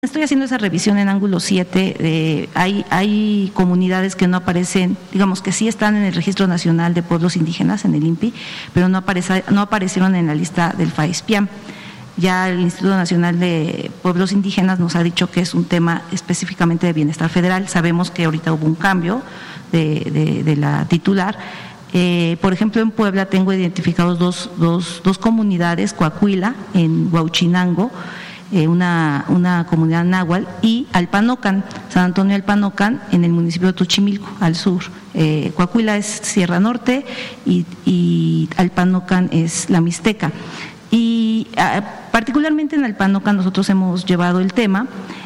Estoy haciendo esa revisión en ángulo 7, hay comunidades que no aparecen, digamos que sí están en el Registro Nacional de Pueblos Indígenas, en el INPI, pero no aparecieron en la lista del FAISPIAM. Ya el Instituto Nacional de Pueblos Indígenas nos ha dicho que es un tema específicamente de bienestar federal. Sabemos que ahorita hubo un cambio de la titular. Por ejemplo, en Puebla tengo identificados dos comunidades, Coahuila, en Huauchinango, una comunidad náhuatl, y Alpanocan, San Antonio Alpanocan, en el municipio de Tochimilco, al sur. Coahuila es Sierra Norte y Alpanocan es la Mixteca. Y particularmente en Alpanocan nosotros hemos llevado el tema,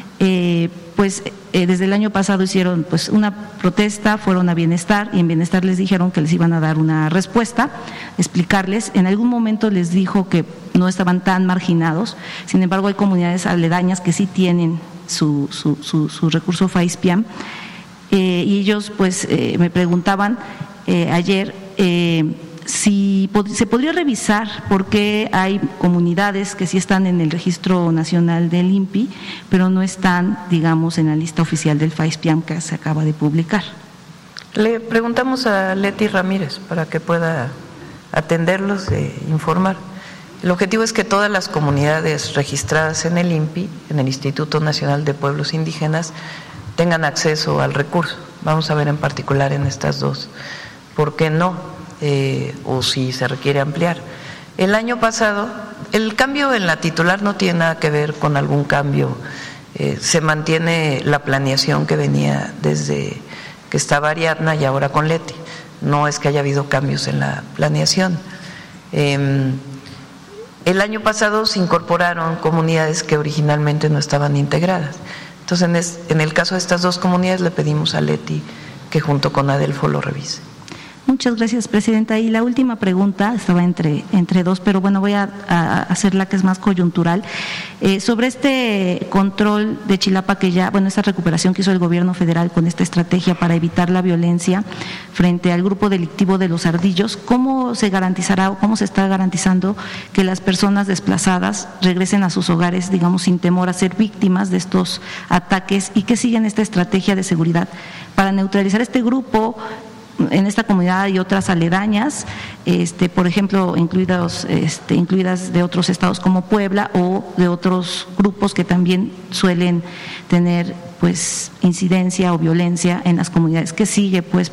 desde el año pasado hicieron pues una protesta, fueron a Bienestar, y en Bienestar les dijeron que les iban a dar una respuesta, explicarles. En algún momento les dijo que no estaban tan marginados, sin embargo hay comunidades aledañas que sí tienen su recurso FAISPIAM, y ellos pues me preguntaban ayer si se podría revisar por qué hay comunidades que sí están en el Registro Nacional del INPI, pero no están, digamos, en la lista oficial del FAISPIAM que se acaba de publicar. Le preguntamos a Leti Ramírez para que pueda atenderlos e informar. El objetivo es que todas las comunidades registradas en el INPI, en el Instituto Nacional de Pueblos Indígenas, tengan acceso al recurso. Vamos a ver en particular en estas dos, ¿por qué no? O si se requiere ampliar. El año pasado, el cambio en la titular no tiene nada que ver con algún cambio, se mantiene la planeación que venía desde que estaba Ariadna y ahora con Leti, no es que haya habido cambios en la planeación. El año pasado se incorporaron comunidades que originalmente no estaban integradas, entonces en el caso de estas dos comunidades le pedimos a Leti que junto con Adelfo lo revise. Muchas gracias, Presidenta. Y la última pregunta, estaba entre dos, pero bueno, voy a hacer la que es más coyuntural. Sobre este control de Chilapa esta recuperación que hizo el Gobierno federal con esta estrategia para evitar la violencia frente al grupo delictivo de los ardillos, ¿cómo se garantizará o cómo se está garantizando que las personas desplazadas regresen a sus hogares, digamos, sin temor a ser víctimas de estos ataques, y que siguen esta estrategia de seguridad para neutralizar este grupo en esta comunidad y otras aledañas, por ejemplo, incluidas de otros estados como Puebla, o de otros grupos que también suelen tener pues incidencia o violencia en las comunidades? ¿Qué sigue pues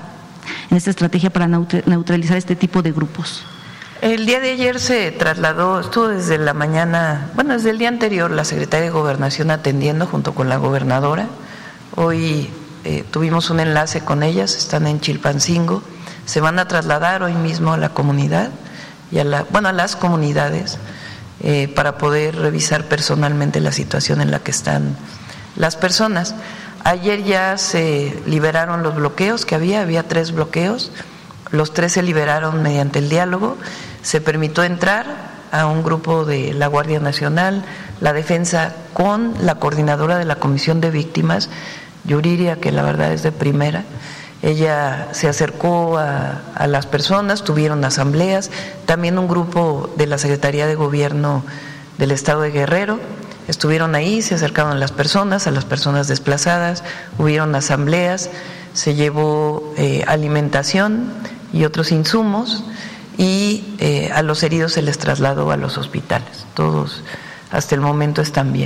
en esta estrategia para neutralizar este tipo de grupos? El día de ayer se trasladó, estuvo desde la mañana, desde el día anterior, la Secretaría de Gobernación atendiendo junto con la gobernadora. Hoy tuvimos un enlace con ellas, están en Chilpancingo, se van a trasladar hoy mismo a la comunidad y a las comunidades para poder revisar personalmente la situación en la que están las personas. Ayer ya se liberaron los bloqueos que había 3 bloqueos, los 3 se liberaron mediante el diálogo, se permitió entrar a un grupo de la Guardia Nacional, la Defensa, con la coordinadora de la Comisión de Víctimas, Yuriria, que la verdad es de primera. Ella se acercó a las personas, tuvieron asambleas, también un grupo de la Secretaría de Gobierno del Estado de Guerrero, estuvieron ahí, se acercaron a las personas desplazadas, hubieron asambleas, se llevó alimentación y otros insumos, y a los heridos se les trasladó a los hospitales, todos hasta el momento están bien.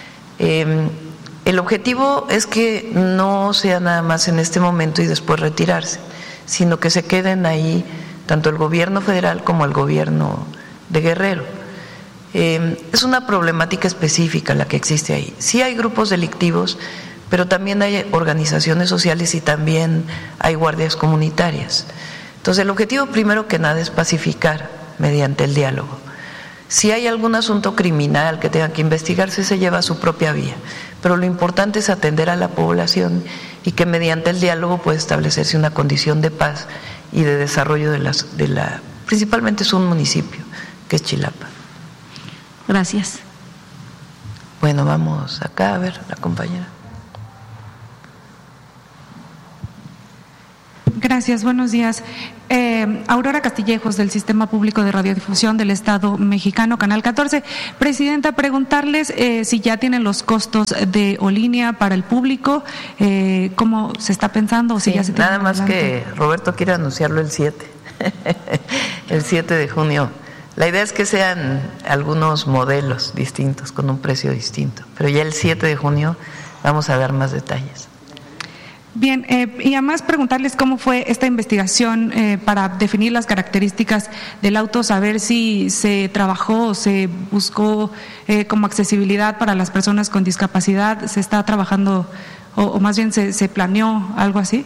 El objetivo es que no sea nada más en este momento y después retirarse, sino que se queden ahí tanto el gobierno federal como el gobierno de Guerrero. Es una problemática específica la que existe ahí. Sí hay grupos delictivos, pero también hay organizaciones sociales y también hay guardias comunitarias. Entonces el objetivo primero que nada es pacificar mediante el diálogo. Si hay algún asunto criminal que tenga que investigarse, se lleva a su propia vía, pero lo importante es atender a la población y que mediante el diálogo pueda establecerse una condición de paz y de desarrollo principalmente es un municipio, que es Chilapa. Gracias. Bueno, vamos acá a ver la compañera. Gracias, buenos días. Aurora Castillejos, del Sistema Público de Radiodifusión del Estado Mexicano, Canal 14. Presidenta, preguntarles si ya tienen los costos de O-Línea para el público, cómo se está pensando, o si ya se tiene. Nada más que Roberto quiere anunciarlo el 7, el 7 de junio. La idea es que sean algunos modelos distintos, con un precio distinto, pero ya el 7 de junio vamos a dar más detalles. Bien, y además preguntarles cómo fue esta investigación para definir las características del auto, saber si se trabajó o se buscó como accesibilidad para las personas con discapacidad, se está trabajando o más bien se planeó algo así.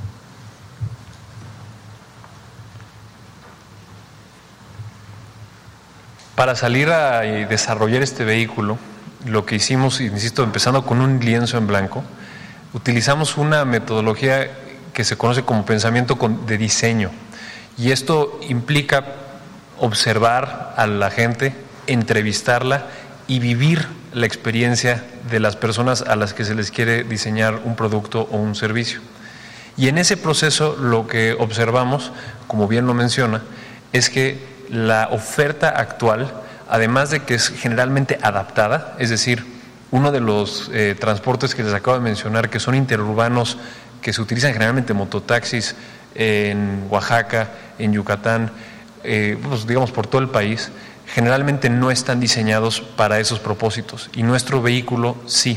Para salir a desarrollar este vehículo, lo que hicimos, insisto, empezando con un lienzo en blanco, utilizamos una metodología que se conoce como pensamiento de diseño, y esto implica observar a la gente, entrevistarla y vivir la experiencia de las personas a las que se les quiere diseñar un producto o un servicio. Y en ese proceso lo que observamos, como bien lo menciona, es que la oferta actual, además de que es generalmente adaptada, es decir, uno de los transportes que les acabo de mencionar, que son interurbanos, que se utilizan generalmente mototaxis en Oaxaca, en Yucatán, pues digamos por todo el país, generalmente no están diseñados para esos propósitos, y nuestro vehículo sí.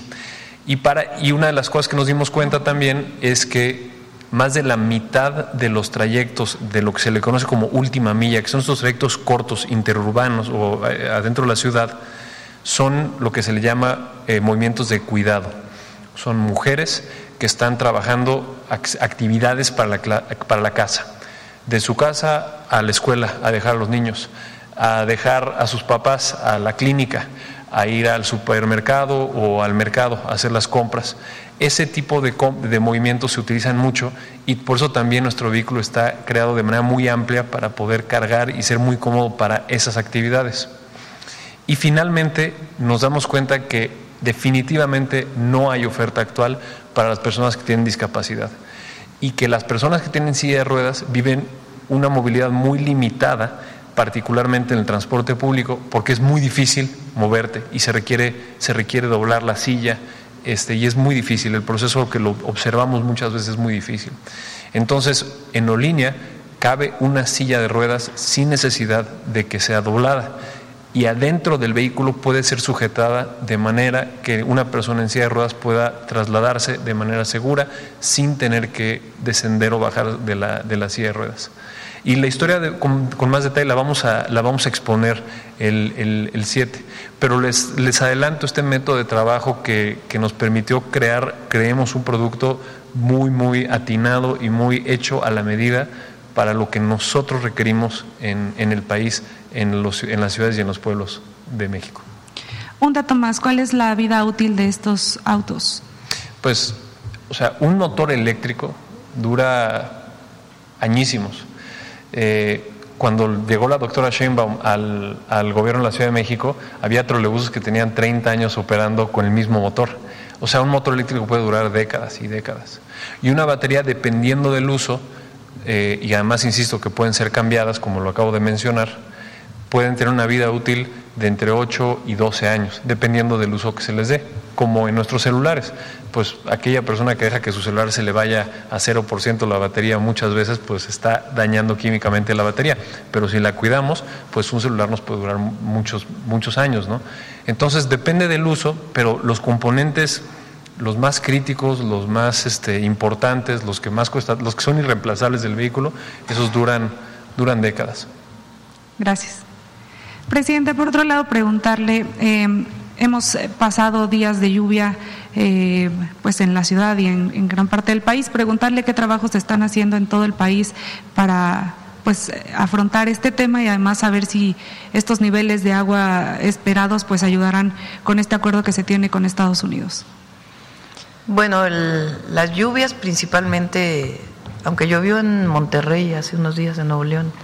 Y una de las cosas que nos dimos cuenta también es que más de la mitad de los trayectos de lo que se le conoce como última milla, que son estos trayectos cortos, interurbanos o adentro de la ciudad, son lo que se le llama movimientos de cuidado. Son mujeres que están trabajando actividades para la casa, de su casa a la escuela, a dejar a los niños, a dejar a sus papás a la clínica, a ir al supermercado o al mercado a hacer las compras. Ese tipo de movimientos se utilizan mucho, y por eso también nuestro vehículo está creado de manera muy amplia para poder cargar y ser muy cómodo para esas actividades. Y finalmente nos damos cuenta que definitivamente no hay oferta actual para las personas que tienen discapacidad, y que las personas que tienen silla de ruedas viven una movilidad muy limitada, particularmente en el transporte público, porque es muy difícil moverte y se requiere doblar la silla, y es muy difícil, el proceso que lo observamos muchas veces es muy difícil. Entonces, en O-Línea cabe una silla de ruedas sin necesidad de que sea doblada, y adentro del vehículo puede ser sujetada de manera que una persona en silla de ruedas pueda trasladarse de manera segura sin tener que descender o bajar de la silla de ruedas. Y la historia con más detalle la vamos a exponer el 7, pero les adelanto este método de trabajo que nos permitió creemos un producto muy, muy atinado y muy hecho a la medida para lo que nosotros requerimos en el país, en las ciudades y en los pueblos de México. Un dato más, ¿cuál es la vida útil de estos autos? Pues, un motor eléctrico dura añísimos. Cuando llegó la doctora Sheinbaum al gobierno de la Ciudad de México, había trolebuses que tenían 30 años operando con el mismo motor. Un motor eléctrico puede durar décadas y décadas. Y una batería, dependiendo del uso, y además insisto que pueden ser cambiadas, como lo acabo de mencionar, pueden tener una vida útil de entre 8 y 12 años, dependiendo del uso que se les dé, como en nuestros celulares. Pues aquella persona que deja que su celular se le vaya a 0% la batería muchas veces, pues está dañando químicamente la batería, pero si la cuidamos, pues un celular nos puede durar muchos años, ¿no? Entonces depende del uso, pero los componentes, los más críticos, los más importantes, los que más cuestan, los que son irreemplazables del vehículo, esos duran décadas. Gracias. Presidente, por otro lado, preguntarle, hemos pasado días de lluvia pues en la ciudad y en gran parte del país, preguntarle qué trabajos se están haciendo en todo el país para pues afrontar este tema, y además saber si estos niveles de agua esperados pues ayudarán con este acuerdo que se tiene con Estados Unidos. Bueno, las lluvias principalmente, aunque llovió en Monterrey hace unos días, en Nuevo León,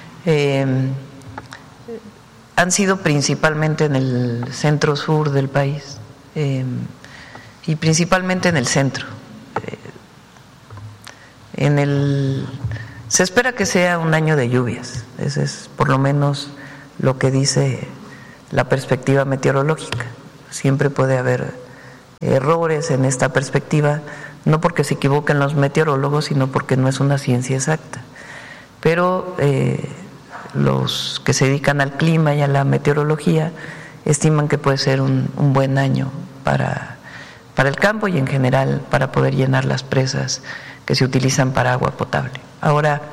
han sido principalmente en el centro sur del país, y principalmente en el centro. En el Se espera que sea un año de lluvias, ese es por lo menos lo que dice la perspectiva meteorológica. Siempre puede haber errores en esta perspectiva, no porque se equivoquen los meteorólogos, sino porque no es una ciencia exacta. Pero los que se dedican al clima y a la meteorología estiman que puede ser un buen año para el campo y en general para poder llenar las presas que se utilizan para agua potable. Ahora,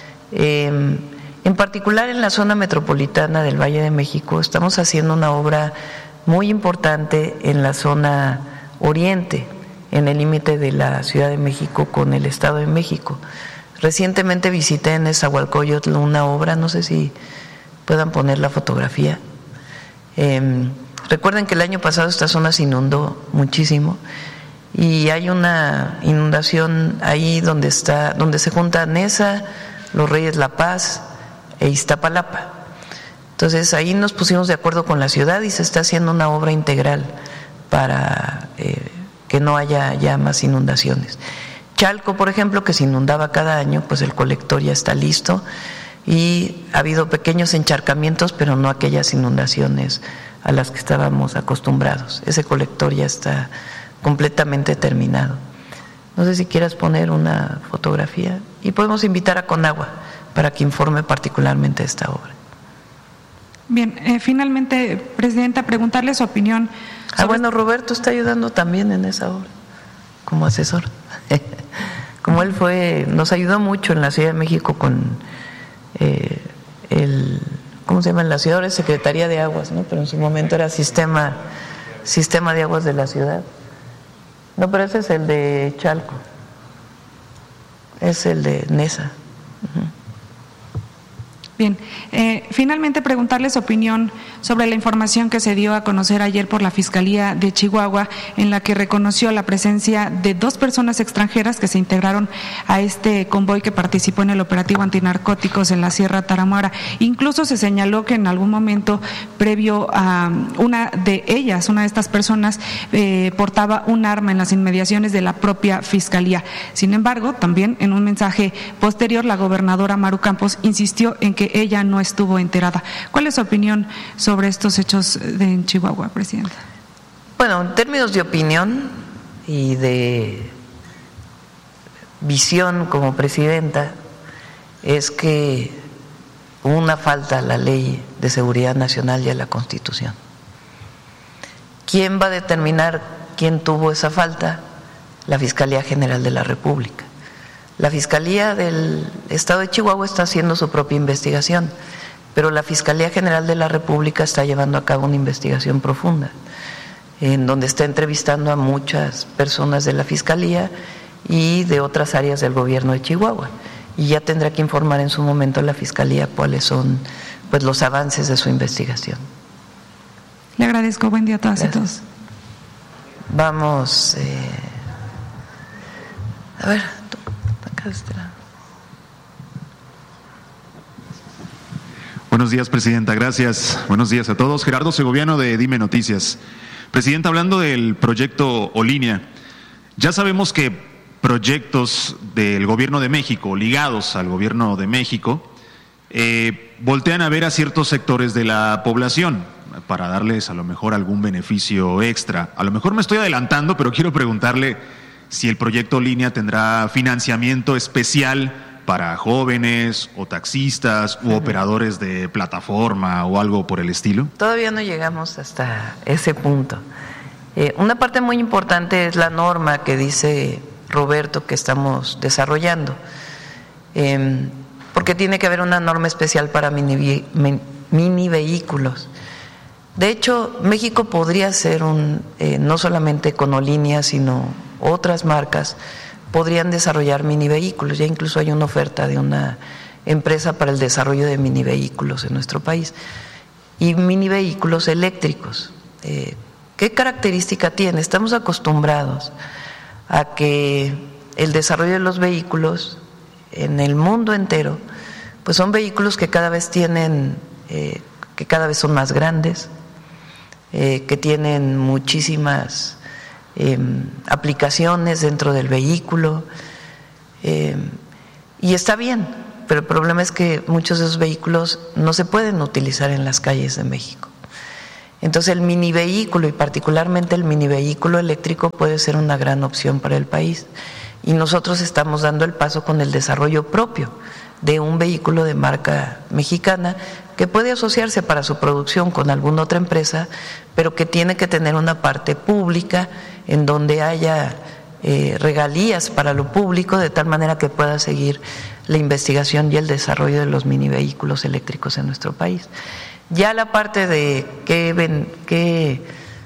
en particular en la zona metropolitana del Valle de México, estamos haciendo una obra muy importante en la zona oriente, en el límite de la Ciudad de México con el Estado de México. Recientemente visité en Nezahualcóyotl una obra, no sé si puedan poner la fotografía. Recuerden que el año pasado esta zona se inundó muchísimo y hay una inundación ahí donde se junta Neza, Los Reyes La Paz e Iztapalapa. Entonces ahí nos pusimos de acuerdo con la ciudad y se está haciendo una obra integral para que no haya ya más inundaciones. Chalco, por ejemplo, que se inundaba cada año, pues el colector ya está listo y ha habido pequeños encharcamientos, pero no aquellas inundaciones a las que estábamos acostumbrados. Ese colector ya está completamente terminado. No sé si quieras poner una fotografía y podemos invitar a Conagua para que informe particularmente de esta obra. Bien, finalmente, Presidenta, preguntarle su opinión. Bueno, Roberto está ayudando también en esa obra como asesor. Como él nos ayudó mucho en la Ciudad de México con ¿cómo se llama? En la ciudad ahora es Secretaría de Aguas, ¿no? Pero en su momento era Sistema de Aguas de la ciudad. No, pero ese es el de Chalco. Es el de Neza. Bien, finalmente preguntarle su opinión sobre la información que se dio a conocer ayer por la Fiscalía de Chihuahua, en la que reconoció la presencia de 2 personas extranjeras que se integraron a este convoy que participó en el operativo antinarcóticos en la Sierra Tarahumara. Incluso se señaló que en algún momento previo a una de estas personas portaba un arma en las inmediaciones de la propia Fiscalía. Sin embargo, también en un mensaje posterior, la gobernadora Maru Campos insistió en que ella no estuvo enterada. ¿Cuál es su opinión sobre estos hechos en Chihuahua, Presidenta? Bueno, en términos de opinión y de visión como presidenta, es que hubo una falta a la Ley de Seguridad Nacional y a la Constitución. ¿Quién va a determinar quién tuvo esa falta? La Fiscalía General de la República. La Fiscalía del Estado de Chihuahua está haciendo su propia investigación, pero la Fiscalía General de la República está llevando a cabo una investigación profunda, en donde está entrevistando a muchas personas de la Fiscalía y de otras áreas del gobierno de Chihuahua. Y ya tendrá que informar en su momento a la Fiscalía cuáles son los avances de su investigación. Le agradezco. Buen día a todas y todos. Vamos, a ver, acá está. Buenos días, Presidenta. Gracias. Buenos días a todos. Gerardo Segoviano, de Dime Noticias. Presidenta, hablando del proyecto O-Línea, ya sabemos que proyectos del Gobierno de México, ligados al Gobierno de México, voltean a ver a ciertos sectores de la población para darles a lo mejor algún beneficio extra. A lo mejor me estoy adelantando, pero quiero preguntarle si el proyecto O-Línea tendrá financiamiento especial para jóvenes o taxistas u operadores de plataforma o algo por el estilo. Todavía no llegamos hasta ese punto. Una parte muy importante es la norma que dice Roberto que estamos desarrollando, porque tiene que haber una norma especial para mini vehículos. De hecho, México podría ser no solamente con O-Línea, sino otras marcas podrían desarrollar mini vehículos. Ya incluso hay una oferta de una empresa para el desarrollo de mini vehículos en nuestro país. Y mini vehículos eléctricos. ¿Qué característica tiene? Estamos acostumbrados a que el desarrollo de los vehículos en el mundo entero, pues son vehículos que cada vez que cada vez son más grandes, que tienen muchísimas aplicaciones dentro del vehículo, y está bien, pero el problema es que muchos de esos vehículos no se pueden utilizar en las calles de México. Entonces el minivehículo, y particularmente el minivehículo eléctrico, puede ser una gran opción para el país. Y nosotros estamos dando el paso con el desarrollo propio de un vehículo de marca mexicana que puede asociarse para su producción con alguna otra empresa, pero que tiene que tener una parte pública en donde haya regalías para lo público, de tal manera que pueda seguir la investigación y el desarrollo de los minivehículos eléctricos en nuestro país. Ya la parte de qué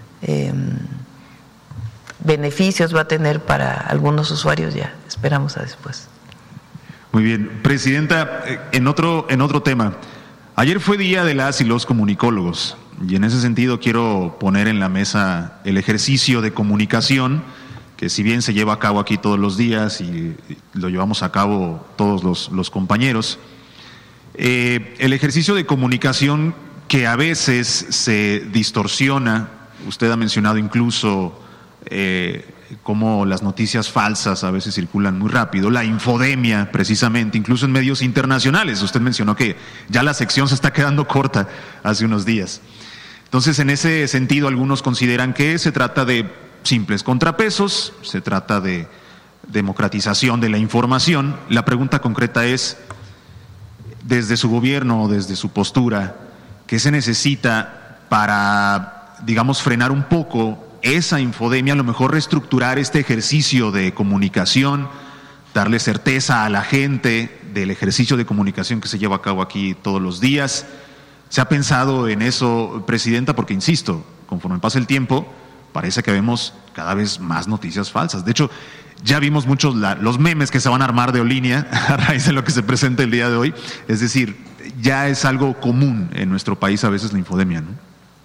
beneficios va a tener para algunos usuarios, ya esperamos a después. Muy bien, Presidenta, en otro tema, ayer fue día de las y los comunicólogos, y en ese sentido quiero poner en la mesa el ejercicio de comunicación, que si bien se lleva a cabo aquí todos los días y lo llevamos a cabo todos los compañeros, el ejercicio de comunicación que a veces se distorsiona, usted ha mencionado incluso cómo las noticias falsas a veces circulan muy rápido, la infodemia precisamente, incluso en medios internacionales. Usted mencionó que ya la sección se está quedando corta hace unos días. Entonces, en ese sentido, algunos consideran que se trata de simples contrapesos, se trata de democratización de la información. La pregunta concreta es, desde su gobierno, desde su postura, ¿qué se necesita para, digamos, frenar un poco esa infodemia, a lo mejor reestructurar este ejercicio de comunicación, darle certeza a la gente del ejercicio de comunicación que se lleva a cabo aquí todos los días? ¿Se ha pensado en eso, Presidenta? Porque, insisto, conforme pasa el tiempo, parece que vemos cada vez más noticias falsas. De hecho, ya vimos muchos los memes que se van a armar de Olinia a raíz de lo que se presenta el día de hoy. Es decir, ya es algo común en nuestro país a veces la infodemia, ¿no?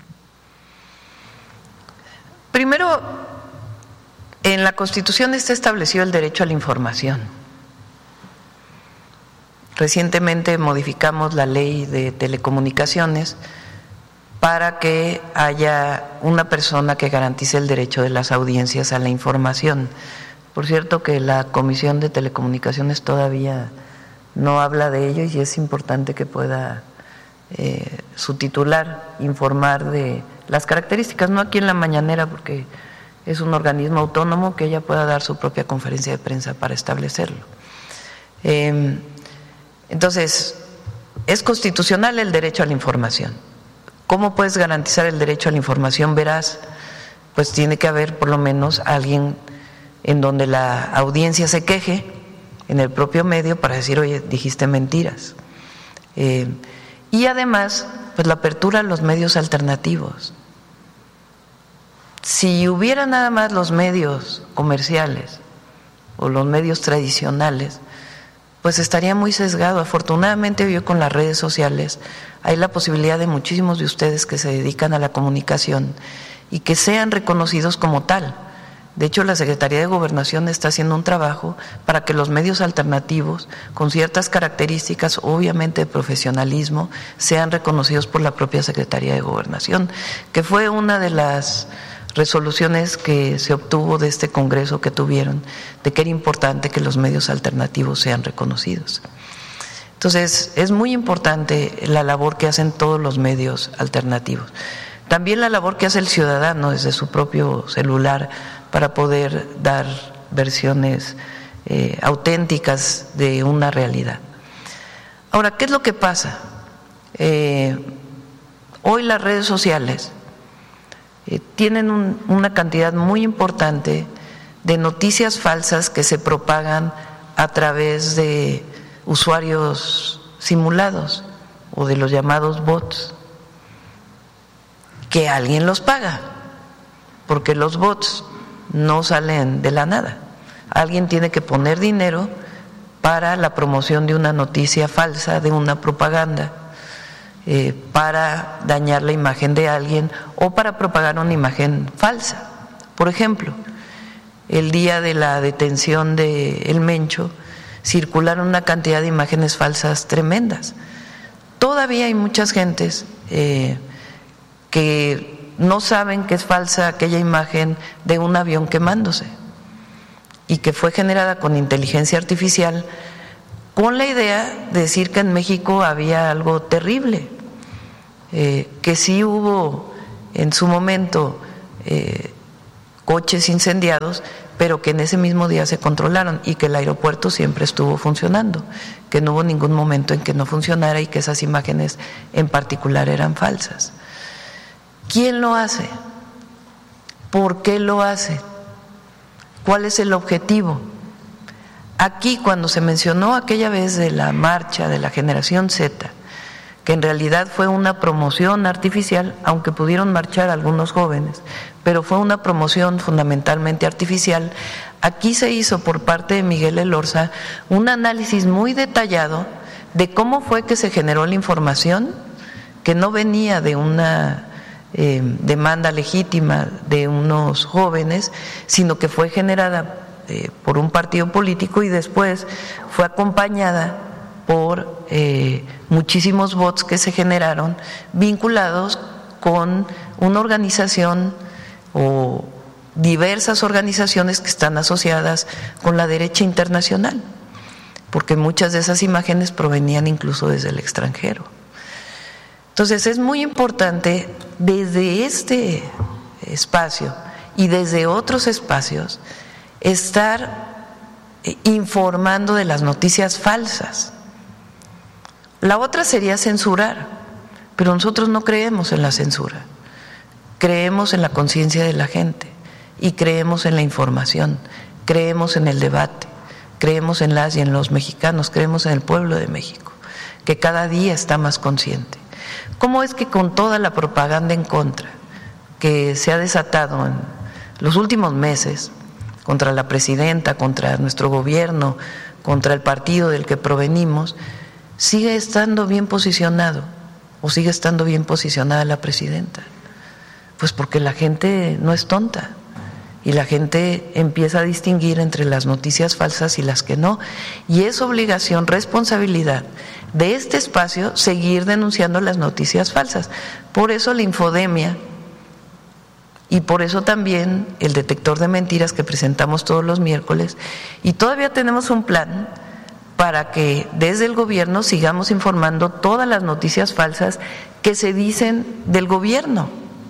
Primero, en la Constitución está establecido el derecho a la información. Recientemente modificamos la ley de telecomunicaciones para que haya una persona que garantice el derecho de las audiencias a la información. Por cierto que la Comisión de Telecomunicaciones todavía no habla de ello y es importante que pueda su titular informar de las características, no aquí en la mañanera porque es un organismo autónomo, que ella pueda dar su propia conferencia de prensa para establecerlo. Entonces, es constitucional el derecho a la información. ¿Cómo puedes garantizar el derecho a la información veraz? Pues tiene que haber por lo menos alguien en donde la audiencia se queje en el propio medio para decir, oye, dijiste mentiras. Y además, pues la apertura a los medios alternativos. Si hubiera nada más los medios comerciales o los medios tradicionales, pues estaría muy sesgado. Afortunadamente hoy con las redes sociales hay la posibilidad de muchísimos de ustedes que se dedican a la comunicación y que sean reconocidos como tal. De hecho, la Secretaría de Gobernación está haciendo un trabajo para que los medios alternativos, con ciertas características, obviamente de profesionalismo, sean reconocidos por la propia Secretaría de Gobernación, que fue una de las resoluciones que se obtuvo de este congreso que tuvieron, de que era importante que los medios alternativos sean reconocidos. Entonces, es muy importante la labor que hacen todos los medios alternativos. También la labor que hace el ciudadano desde su propio celular para poder dar versiones auténticas de una realidad. Ahora, ¿qué es lo que pasa? Hoy las redes sociales tienen una cantidad muy importante de noticias falsas que se propagan a través de usuarios simulados o de los llamados bots, que alguien los paga, porque los bots no salen de la nada. Alguien tiene que poner dinero para la promoción de una noticia falsa, de una propaganda, para dañar la imagen de alguien o para propagar una imagen falsa. Por ejemplo, el día de la detención de El Mencho circularon una cantidad de imágenes falsas tremendas. Todavía hay muchas gentes que no saben que es falsa aquella imagen de un avión quemándose y que fue generada con inteligencia artificial con la idea de decir que en México había algo terrible, que sí hubo en su momento coches incendiados, pero que en ese mismo día se controlaron y que el aeropuerto siempre estuvo funcionando, que no hubo ningún momento en que no funcionara y que esas imágenes en particular eran falsas. ¿Quién lo hace? ¿Por qué lo hace? ¿Cuál es el objetivo? Aquí, cuando se mencionó aquella vez de la marcha de la generación Z, que en realidad fue una promoción artificial, aunque pudieron marchar algunos jóvenes, pero fue una promoción fundamentalmente artificial, aquí se hizo por parte de Miguel Elorza un análisis muy detallado de cómo fue que se generó la información, que no venía de una demanda legítima de unos jóvenes, sino que fue generada por un partido político y después fue acompañada por muchísimos bots que se generaron vinculados con una organización o diversas organizaciones que están asociadas con la derecha internacional, porque muchas de esas imágenes provenían incluso desde el extranjero. Entonces es muy importante desde este espacio y desde otros espacios estar informando de las noticias falsas. La otra sería censurar, pero nosotros no creemos en la censura, creemos en la conciencia de la gente y creemos en la información, creemos en el debate, creemos en las y en los mexicanos, creemos en el pueblo de México, que cada día está más consciente. ¿Cómo es que con toda la propaganda en contra que se ha desatado en los últimos meses contra la presidenta, contra nuestro gobierno, contra el partido del que provenimos, sigue estando bien posicionado o sigue estando bien posicionada la presidenta? Pues porque la gente no es tonta y la gente empieza a distinguir entre las noticias falsas y las que no, y es obligación, responsabilidad de este espacio seguir denunciando las noticias falsas. Por eso la infodemia y por eso también el detector de mentiras que presentamos todos los miércoles, y todavía tenemos un plan para que desde el gobierno sigamos informando todas las noticias falsas que se dicen del gobierno,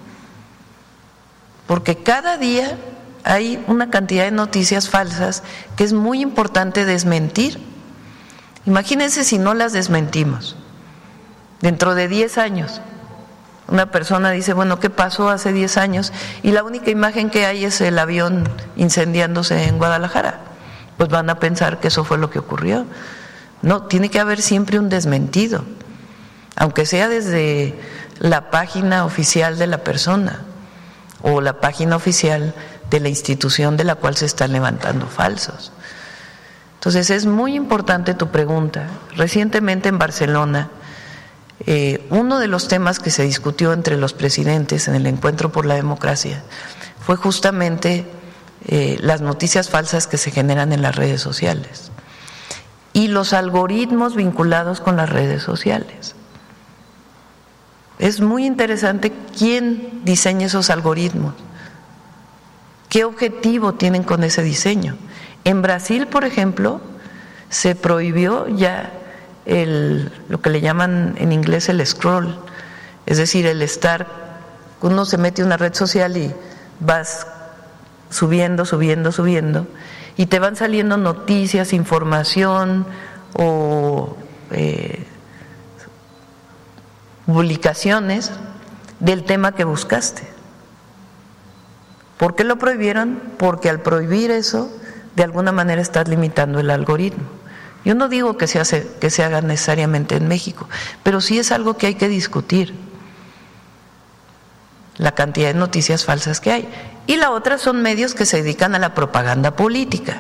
porque cada día hay una cantidad de noticias falsas que es muy importante desmentir. Imagínense si no las desmentimos. Dentro de 10 años, una persona dice, bueno, ¿qué pasó hace 10 años? Y la única imagen que hay es el avión incendiándose en Guadalajara. Pues van a pensar que eso fue lo que ocurrió. No, tiene que haber siempre un desmentido, aunque sea desde la página oficial de la persona o la página oficial de la institución de la cual se están levantando falsos. Entonces es muy importante tu pregunta. Recientemente en Barcelona, uno de los temas que se discutió entre los presidentes en el Encuentro por la Democracia fue justamente las noticias falsas que se generan en las redes sociales y los algoritmos vinculados con las redes sociales. Es muy interesante quién diseña esos algoritmos, qué objetivo tienen con ese diseño. En Brasil, por ejemplo, se prohibió ya lo que le llaman en inglés el scroll, es decir, el estar, uno se mete a una red social y vas subiendo, y te van saliendo noticias, información o publicaciones del tema que buscaste. ¿Por qué lo prohibieron? Porque al prohibir eso, de alguna manera estás limitando el algoritmo. Yo no digo que se haga necesariamente en México, pero sí es algo que hay que discutir, la cantidad de noticias falsas que hay. Y la otra son medios que se dedican a la propaganda política.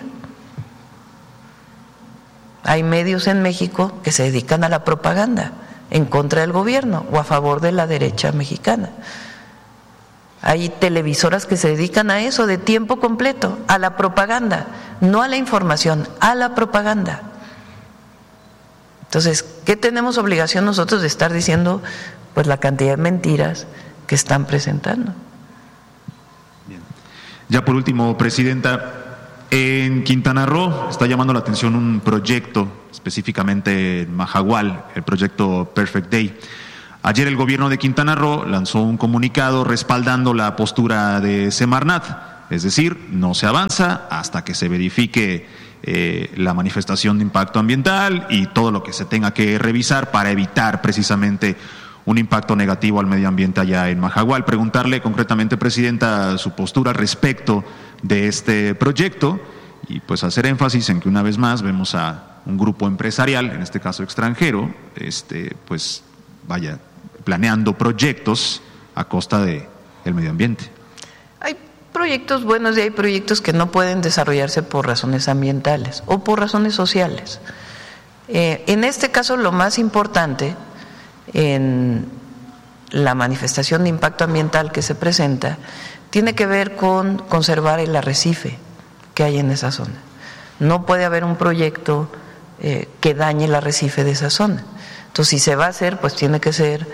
Hay medios en México que se dedican a la propaganda en contra del gobierno o a favor de la derecha mexicana. Hay televisoras que se dedican a eso de tiempo completo, a la propaganda, no a la información, a la propaganda. Entonces, ¿qué tenemos obligación nosotros de estar diciendo? Pues la cantidad de mentiras que están presentando. Bien. Ya por último, Presidenta, en Quintana Roo está llamando la atención un proyecto específicamente en Majagual, el proyecto Perfect Day. Ayer el gobierno de Quintana Roo lanzó un comunicado respaldando la postura de Semarnat, es decir, no se avanza hasta que se verifique la manifestación de impacto ambiental y todo lo que se tenga que revisar para evitar precisamente un impacto negativo al medio ambiente allá en Majagual. Preguntarle concretamente, Presidenta, su postura respecto de este proyecto y pues hacer énfasis en que una vez más vemos a un grupo empresarial, en este caso extranjero, pues vaya planeando proyectos a costa del medio ambiente. Hay proyectos buenos y hay proyectos que no pueden desarrollarse por razones ambientales o por razones sociales. En este caso, lo más importante en la manifestación de impacto ambiental que se presenta tiene que ver con conservar el arrecife que hay en esa zona. No puede haber un proyecto que dañe el arrecife de esa zona. Entonces, si se va a hacer, pues tiene que ser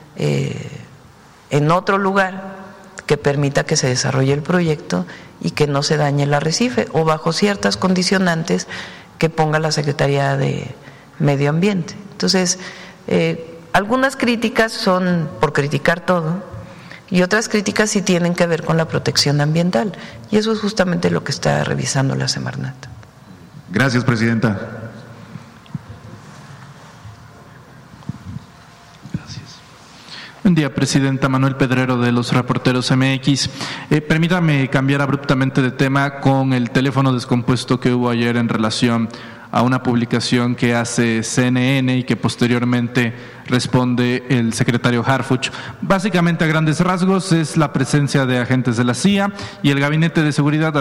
en otro lugar que permita que se desarrolle el proyecto y que no se dañe el arrecife o bajo ciertas condicionantes que ponga la Secretaría de Medio Ambiente. Entonces, algunas críticas son por criticar todo y otras críticas sí tienen que ver con la protección ambiental y eso es justamente lo que está revisando la Semarnat. Gracias, Presidenta. Buen día, Presidenta. Manuel Pedrero, de los Reporteros MX. Permítame cambiar abruptamente de tema con el teléfono descompuesto que hubo ayer en relación a una publicación que hace CNN y que posteriormente responde el secretario Harfuch. Básicamente, a grandes rasgos, es la presencia de agentes de la CIA y el Gabinete de Seguridad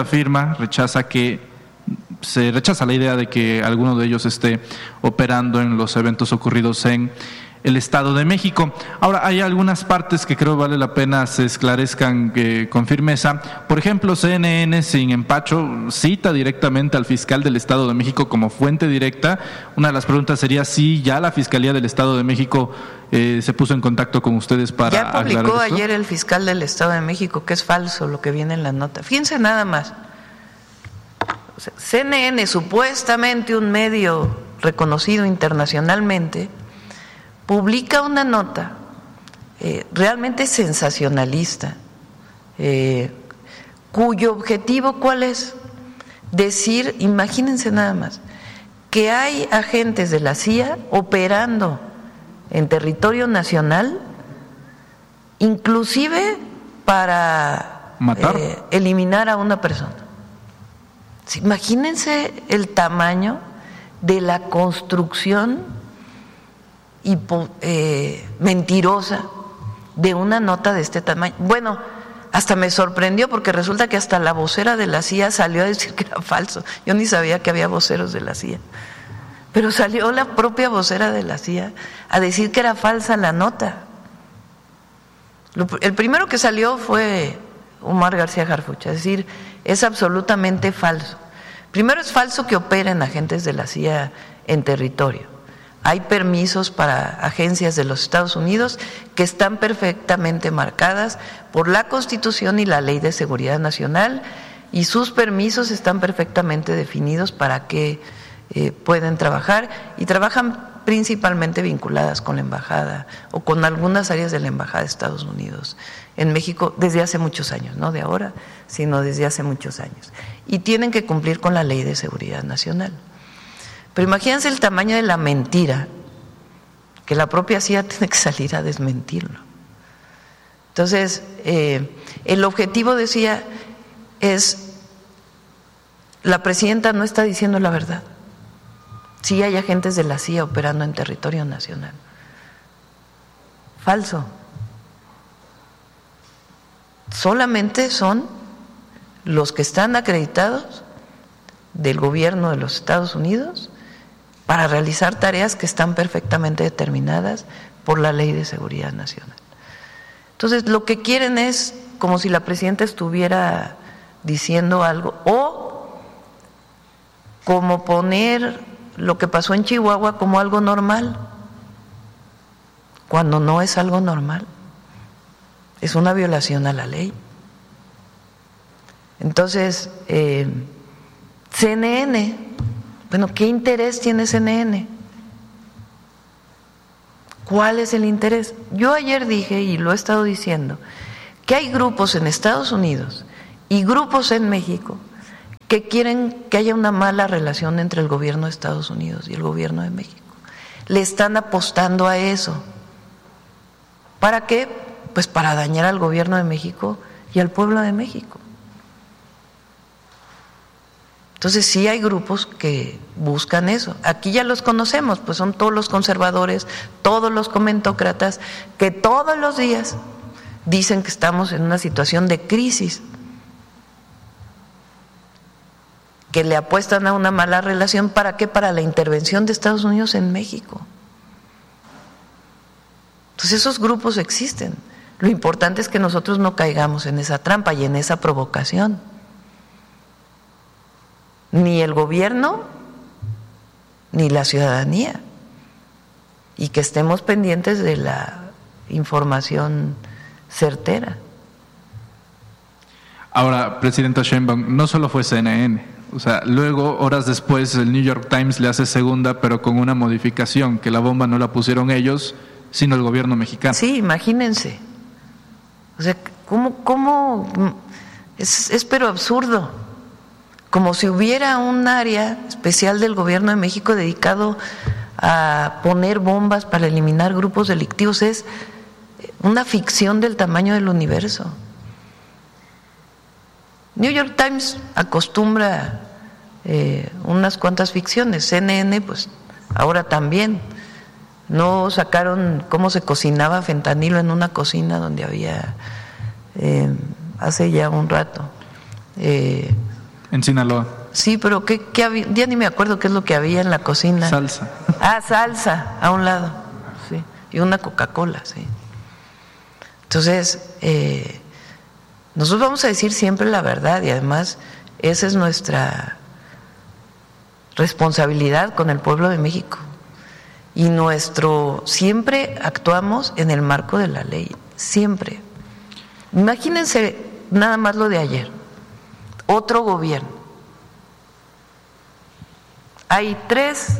se rechaza la idea de que alguno de ellos esté operando en los eventos ocurridos en el Estado de México. Ahora, hay algunas partes que creo vale la pena se esclarezcan con firmeza. Por ejemplo, CNN, sin empacho, cita directamente al fiscal del Estado de México como fuente directa. Una de las preguntas sería si ya la Fiscalía del Estado de México se puso en contacto con ustedes para aclarar esto. Ya publicó ayer el fiscal del Estado de México que es falso lo que viene en la nota. Fíjense nada más. O sea, CNN, supuestamente un medio reconocido internacionalmente, publica una nota realmente sensacionalista, cuyo objetivo, ¿cuál es? Decir, imagínense nada más, que hay agentes de la CIA operando en territorio nacional, inclusive para matar, eliminar a una persona. Imagínense el tamaño de la construcción mentirosa de una nota de este tamaño. Bueno, hasta me sorprendió porque resulta que hasta la vocera de la CIA salió a decir que era falso. Yo ni sabía que había voceros de la CIA, pero salió la propia vocera de la CIA a decir que era falsa la nota. El primero que salió fue Omar García Harfuch, es decir, es absolutamente falso. Primero, es falso que operen agentes de la CIA en territorio. Hay permisos para agencias de los Estados Unidos que están perfectamente marcadas por la Constitución y la Ley de Seguridad Nacional y sus permisos están perfectamente definidos para que pueden trabajar y trabajan principalmente vinculadas con la embajada o con algunas áreas de la embajada de Estados Unidos en México desde hace muchos años, no de ahora, sino desde hace muchos años. Y tienen que cumplir con la Ley de Seguridad Nacional. Pero imagínense el tamaño de la mentira, que la propia CIA tiene que salir a desmentirlo. Entonces, el objetivo, decía, es, la presidenta no está diciendo la verdad. Sí hay agentes de la CIA operando en territorio nacional. Falso. Solamente son los que están acreditados del gobierno de los Estados Unidos para realizar tareas que están perfectamente determinadas por la Ley de Seguridad Nacional. Entonces, lo que quieren es como si la presidenta estuviera diciendo algo, o como poner lo que pasó en Chihuahua como algo normal, cuando no es algo normal, es una violación a la ley. Entonces, CNN Bueno, ¿qué interés tiene CNN? ¿Cuál es el interés? Yo ayer dije, y lo he estado diciendo, que hay grupos en Estados Unidos y grupos en México que quieren que haya una mala relación entre el gobierno de Estados Unidos y el gobierno de México. Le están apostando a eso. ¿Para qué? Pues para dañar al gobierno de México y al pueblo de México. Entonces sí hay grupos que buscan eso. Aquí ya los conocemos, pues son todos los conservadores, todos los comentócratas, que todos los días dicen que estamos en una situación de crisis, que le apuestan a una mala relación. ¿Para qué? Para la intervención de Estados Unidos en México. Entonces esos grupos existen. Lo importante es que nosotros no caigamos en esa trampa y en esa provocación. Ni el gobierno, ni la ciudadanía. Y que estemos pendientes de la información certera. Ahora, Presidenta Sheinbaum, no solo fue CNN. O sea, luego, horas después, el New York Times le hace segunda, pero con una modificación, que la bomba no la pusieron ellos, sino el gobierno mexicano. Sí, imagínense. O sea, ¿cómo? Es pero absurdo. Como si hubiera un área especial del gobierno de México dedicado a poner bombas para eliminar grupos delictivos. Es una ficción del tamaño del universo. New York Times acostumbra unas cuantas ficciones. CNN, pues ahora también. No sacaron cómo se cocinaba fentanilo en una cocina donde había hace ya un rato. En Sinaloa. Sí, pero ¿qué había? Ya ni me acuerdo qué es lo que había en la cocina. Salsa. Ah, salsa, a un lado. Sí. Y una Coca-Cola, sí. Entonces, nosotros vamos a decir siempre la verdad y además esa es nuestra responsabilidad con el pueblo de México. Y siempre actuamos en el marco de la ley, siempre. Imagínense nada más lo de ayer, otro gobierno. Hay 3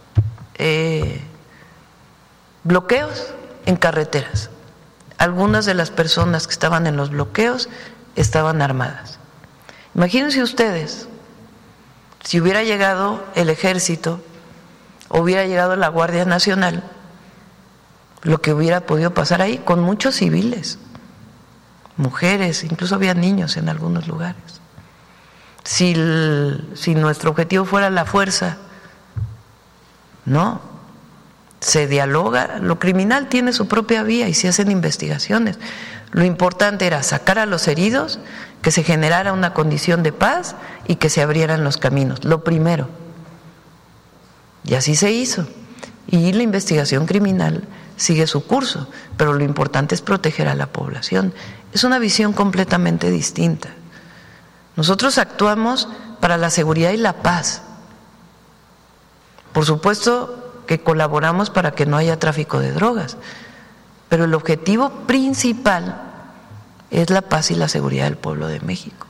bloqueos en carreteras. Algunas de las personas que estaban en los bloqueos estaban armadas. Imagínense ustedes, si hubiera llegado el ejército, hubiera llegado la Guardia Nacional, lo que hubiera podido pasar ahí con muchos civiles, mujeres, incluso había niños en algunos lugares. Si nuestro objetivo fuera la fuerza, no, se dialoga, lo criminal tiene su propia vía y se hacen investigaciones. Lo importante era sacar a los heridos, que se generara una condición de paz y que se abrieran los caminos, lo primero. Y así se hizo. Y la investigación criminal sigue su curso, pero lo importante es proteger a la población. Es una visión completamente distinta. Nosotros actuamos para la seguridad y la paz. Por supuesto que colaboramos para que no haya tráfico de drogas, pero el objetivo principal es la paz y la seguridad del pueblo de México.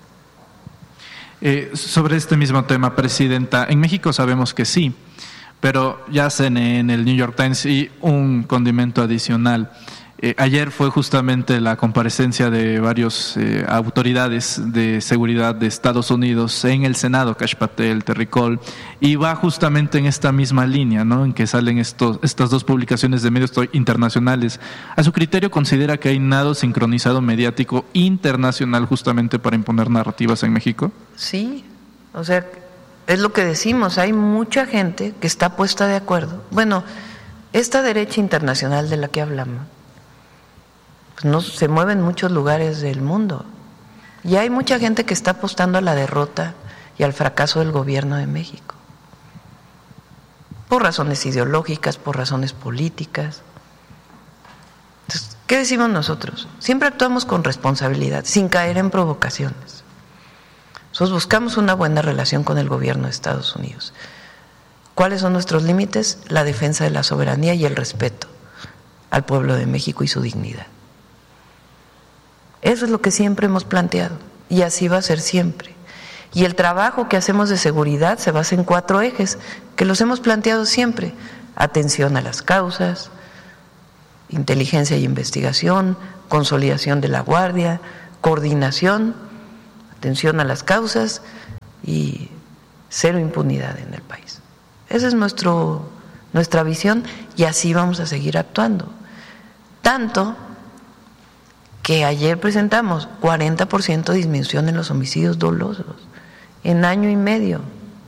Sobre este mismo tema, Presidenta, en México sabemos que sí, pero ya CNN, en el New York Times y un condimento adicional. Ayer fue justamente la comparecencia de varios autoridades de seguridad de Estados Unidos en el Senado, Kash Patel, Terry Cole, y va justamente en esta misma línea, ¿no? En que salen estas 2 publicaciones de medios internacionales. ¿A su criterio considera que hay nado sincronizado mediático internacional justamente para imponer narrativas en México? Sí, o sea, es lo que decimos, hay mucha gente que está puesta de acuerdo. Bueno, esta derecha internacional de la que hablamos, pues no se mueve en muchos lugares del mundo. Y hay mucha gente que está apostando a la derrota y al fracaso del gobierno de México. Por razones ideológicas, por razones políticas. Entonces, ¿qué decimos nosotros? Siempre actuamos con responsabilidad, sin caer en provocaciones. Nosotros buscamos una buena relación con el gobierno de Estados Unidos. ¿Cuáles son nuestros límites? La defensa de la soberanía y el respeto al pueblo de México y su dignidad. Eso es lo que siempre hemos planteado y así va a ser siempre. Y el trabajo que hacemos de seguridad se basa en 4 ejes, que los hemos planteado siempre: atención a las causas, inteligencia y investigación, consolidación de la guardia, coordinación, atención a las causas y cero impunidad en el país. Esa es nuestra visión y así vamos a seguir actuando. Tanto que ayer presentamos 40% de disminución en los homicidios dolosos en año y medio.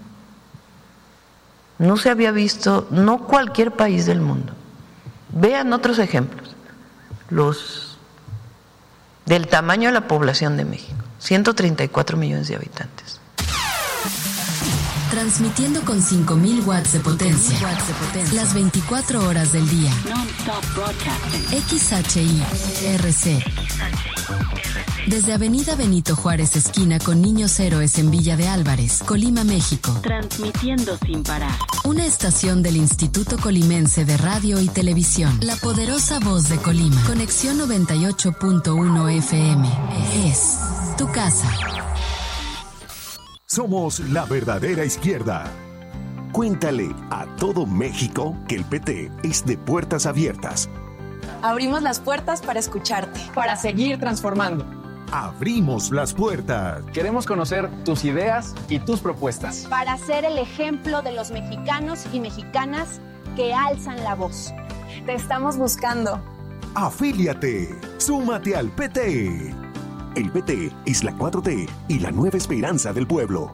No se había visto, no cualquier país del mundo. Vean otros ejemplos, los del tamaño de la población de México, 134 millones de habitantes. Transmitiendo con 5.000 watts de potencia, las 24 horas del día. XHI-RC. Desde Avenida Benito Juárez, esquina con Niños Héroes en Villa de Álvarez, Colima, México. Transmitiendo sin parar. Una estación del Instituto Colimense de Radio y Televisión. La poderosa voz de Colima. Conexión 98.1 FM. Es tu casa. Somos la verdadera izquierda. Cuéntale a todo México que el PT es de puertas abiertas. Abrimos las puertas para escucharte. Para seguir transformando. Abrimos las puertas. Queremos conocer tus ideas y tus propuestas. Para ser el ejemplo de los mexicanos y mexicanas que alzan la voz. Te estamos buscando. Afíliate. Súmate al PT. El PT es la 4T y la nueva esperanza del pueblo.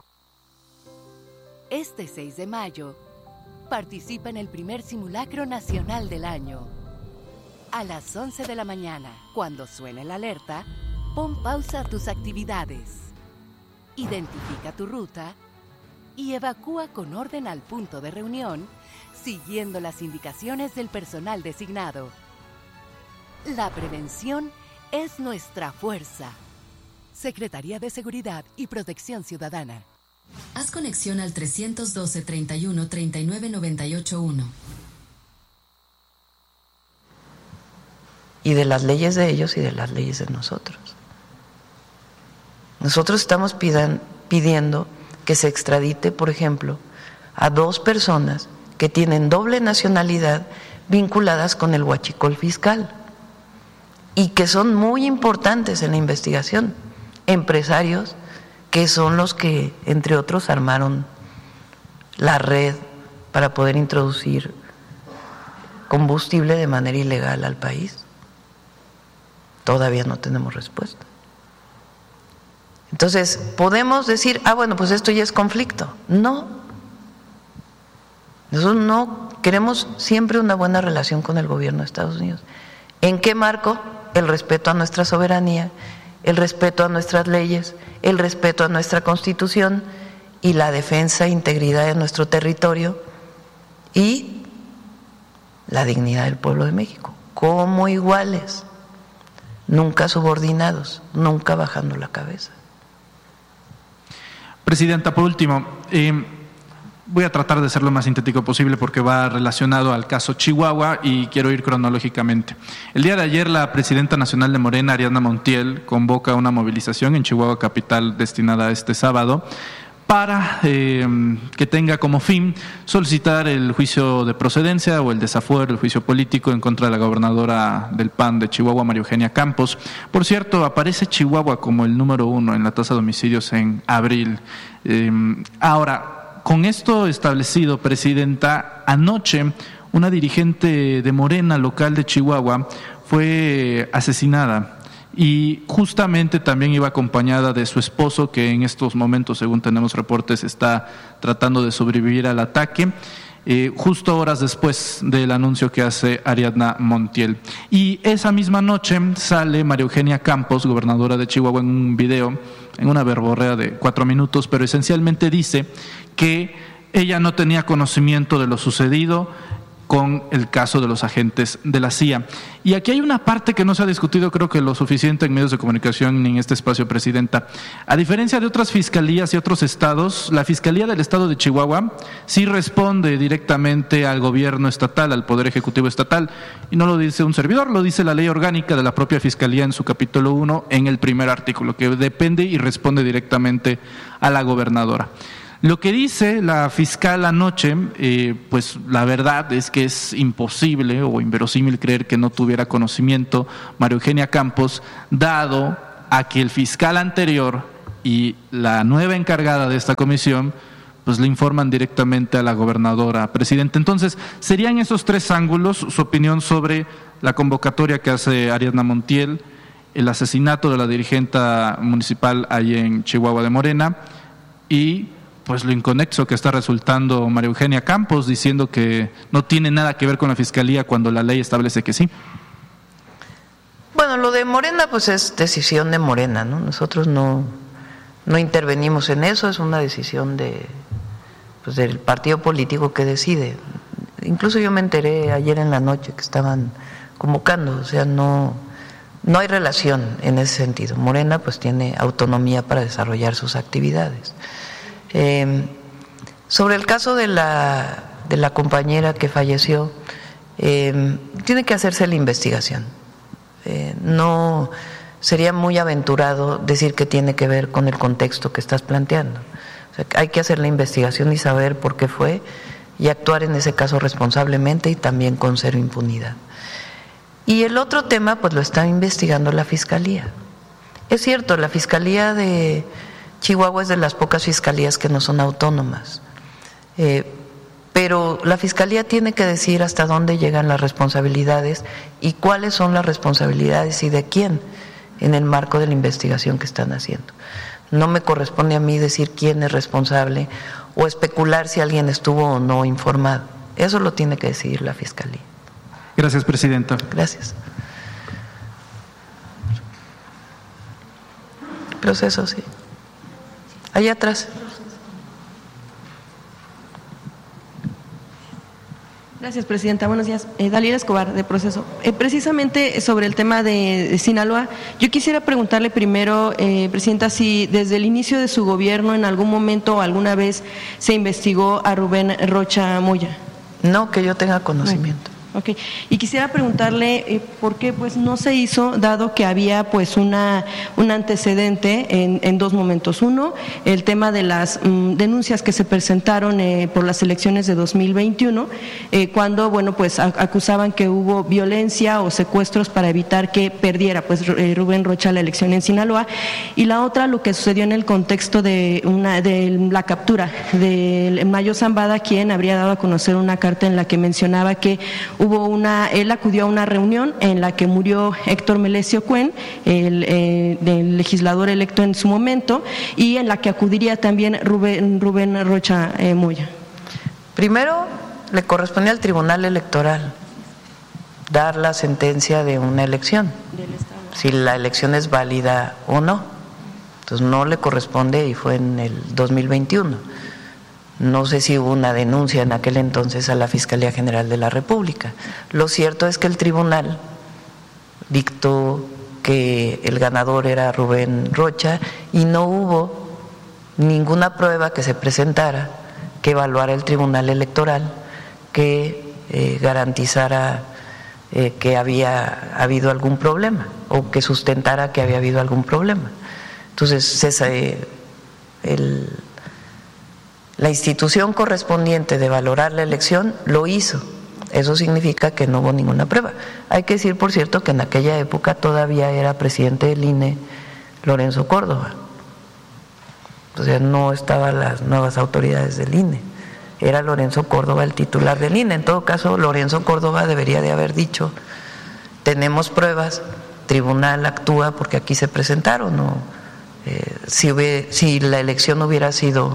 Este 6 de mayo, participa en el primer simulacro nacional del año. A las 11 de la mañana, cuando suene la alerta, pon pausa a tus actividades. Identifica tu ruta y evacúa con orden al punto de reunión, siguiendo las indicaciones del personal designado. La prevención es nuestra fuerza. Secretaría de Seguridad y Protección Ciudadana. Haz conexión al 312-31-3998-1. Y de las leyes de ellos y de las leyes de nosotros. Nosotros estamos pidiendo que se extradite, por ejemplo, a 2 personas que tienen doble nacionalidad vinculadas con el huachicol fiscal y que son muy importantes en la investigación. Empresarios que son los que, entre otros, armaron la red para poder introducir combustible de manera ilegal al país. Todavía no tenemos respuesta. Entonces, podemos decir, bueno, pues esto ya es conflicto. No. Nosotros no queremos siempre una buena relación con el gobierno de Estados Unidos. ¿En qué marco? El respeto a nuestra soberanía, el respeto a nuestras leyes, el respeto a nuestra Constitución y la defensa e integridad de nuestro territorio y la dignidad del pueblo de México, como iguales, nunca subordinados, nunca bajando la cabeza. Presidenta, por último, voy a tratar de ser lo más sintético posible porque va relacionado al caso Chihuahua y quiero ir cronológicamente. El día de ayer la presidenta nacional de Morena, Ariadna Montiel, convoca una movilización en Chihuahua capital destinada a este sábado para que tenga como fin solicitar el juicio de procedencia o el desafuero, el juicio político en contra de la gobernadora del PAN de Chihuahua, María Eugenia Campos. Por cierto, aparece Chihuahua como el número 1 en la tasa de homicidios en abril. Ahora, con esto establecido, Presidenta, anoche una dirigente de Morena local de Chihuahua fue asesinada y justamente también iba acompañada de su esposo, que en estos momentos, según tenemos reportes, está tratando de sobrevivir al ataque, justo horas después del anuncio que hace Ariadna Montiel. Y esa misma noche sale María Eugenia Campos, gobernadora de Chihuahua, en un video, en una verborrea de 4 minutos, pero esencialmente dice que ella no tenía conocimiento de lo sucedido con el caso de los agentes de la CIA. Y aquí hay una parte que no se ha discutido, creo que lo suficiente en medios de comunicación ni en este espacio, Presidenta. A diferencia de otras fiscalías y otros estados, la Fiscalía del Estado de Chihuahua sí responde directamente al gobierno estatal, al Poder Ejecutivo Estatal, y no lo dice un servidor, lo dice la ley orgánica de la propia Fiscalía en su capítulo 1, en el primer artículo, que depende y responde directamente a la gobernadora. Lo que dice la fiscal anoche, pues la verdad es que es imposible o inverosímil creer que no tuviera conocimiento María Eugenia Campos, dado a que el fiscal anterior y la nueva encargada de esta comisión pues le informan directamente a la gobernadora presidenta. Entonces, serían esos tres ángulos, su opinión sobre la convocatoria que hace Ariadna Montiel, el asesinato de la dirigente municipal ahí en Chihuahua de Morena y pues lo inconexo que está resultando María Eugenia Campos diciendo que no tiene nada que ver con la Fiscalía cuando la ley establece que sí. Bueno, lo de Morena pues es decisión de Morena, ¿no? Nosotros no intervenimos en eso, es una decisión del partido político que decide. Incluso yo me enteré ayer en la noche que estaban convocando, o sea, no hay relación en ese sentido. Morena pues tiene autonomía para desarrollar sus actividades. Sobre el caso de la compañera que falleció, tiene que hacerse la investigación. No sería muy aventurado decir que tiene que ver con el contexto que estás planteando. O sea, hay que hacer la investigación y saber por qué fue y actuar en ese caso responsablemente y también con cero impunidad. Y el otro tema pues lo está investigando la Fiscalía. Es cierto, la Fiscalía de Chihuahua es de las pocas fiscalías que no son autónomas, pero la Fiscalía tiene que decir hasta dónde llegan las responsabilidades y cuáles son las responsabilidades y de quién en el marco de la investigación que están haciendo. No me corresponde a mí decir quién es responsable o especular si alguien estuvo o no informado. Eso lo tiene que decidir la Fiscalía. Gracias, Presidenta. Gracias. Proceso, sí. Allá atrás. Gracias, Presidenta. Buenos días. Daliera Escobar, de Proceso. Precisamente sobre el tema de Sinaloa, yo quisiera preguntarle primero, Presidenta, si desde el inicio de su gobierno en algún momento o alguna vez se investigó a Rubén Rocha Moya. No, que yo tenga conocimiento. Okay. Y quisiera preguntarle por qué pues no se hizo, dado que había pues un antecedente en dos momentos. Uno, el tema de las denuncias que se presentaron por las elecciones de 2021, cuando pues acusaban que hubo violencia o secuestros para evitar que perdiera pues Rubén Rocha la elección en Sinaloa. Y la otra, lo que sucedió en el contexto de la captura de Mayo Zambada, quien habría dado a conocer una carta en la que mencionaba que él acudió a una reunión en la que murió Héctor Melesio Cuen, el legislador electo en su momento, y en la que acudiría también Rubén Rocha Moya. Primero, le corresponde al Tribunal Electoral dar la sentencia de una elección, si la elección es válida o no. Entonces no le corresponde y fue en el 2021. No sé si hubo una denuncia en aquel entonces a la Fiscalía General de la República. Lo cierto es que el tribunal dictó que el ganador era Rubén Rocha y no hubo ninguna prueba que se presentara que evaluara el Tribunal Electoral que garantizara que había habido algún problema o que sustentara que había habido algún problema. Entonces, la institución correspondiente de valorar la elección lo hizo. Eso significa que no hubo ninguna prueba. Hay que decir, por cierto, que en aquella época todavía era presidente del INE Lorenzo Córdoba. O sea, no estaban las nuevas autoridades del INE. Era Lorenzo Córdoba el titular del INE. En todo caso, Lorenzo Córdoba debería de haber dicho, tenemos pruebas, tribunal actúa porque aquí se presentaron. ¿No? Si la elección hubiera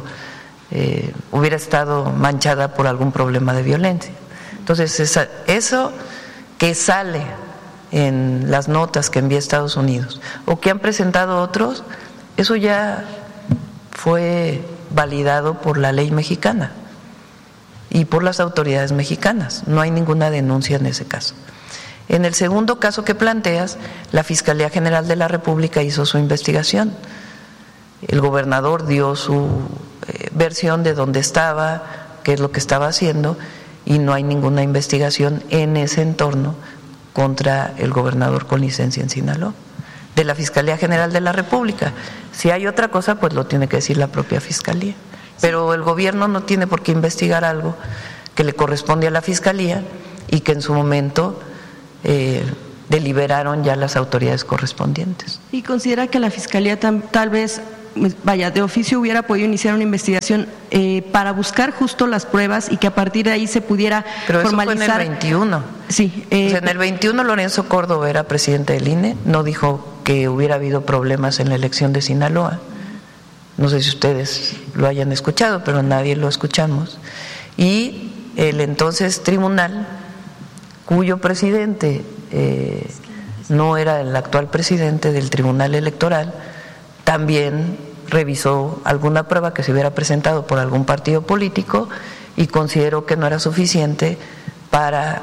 estado manchada por algún problema de violencia. Entonces, eso que sale en las notas que envía Estados Unidos o que han presentado otros, eso ya fue validado por la ley mexicana. y por las autoridades mexicanas. No hay ninguna denuncia en ese caso. En el segundo caso que planteas, la Fiscalía General de la República hizo su investigación. El gobernador dio su versión de dónde estaba, qué es lo que estaba haciendo, y no hay ninguna investigación en ese entorno contra el gobernador con licencia en Sinaloa, de la Fiscalía General de la República. Si hay otra cosa, pues lo tiene que decir la propia Fiscalía. Pero el gobierno no tiene por qué investigar algo que le corresponde a la Fiscalía y que en su momento deliberaron ya las autoridades correspondientes. ¿Y considera que la Fiscalía tal vez, de oficio hubiera podido iniciar una investigación para buscar justo las pruebas y que a partir de ahí se pudiera formalizar? Pero eso fue en el 21. Sí. En el 21 Lorenzo Córdoba era presidente del INE, no dijo que hubiera habido problemas en la elección de Sinaloa. No sé si ustedes lo hayan escuchado, pero nadie lo escuchamos. Y el entonces tribunal, cuyo presidente no era el actual presidente del Tribunal Electoral, también revisó alguna prueba que se hubiera presentado por algún partido político y consideró que no era suficiente para